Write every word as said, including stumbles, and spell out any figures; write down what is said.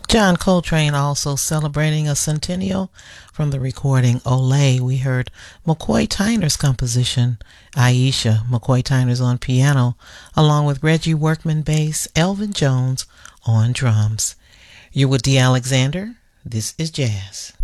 John Coltrane also celebrating a centennial from the recording Olé. We heard McCoy Tyner's composition, Aisha. McCoy Tyner's on piano, along with Reggie Workman bass, Elvin Jones on drums. You're with Dee Alexander. This is Jazz.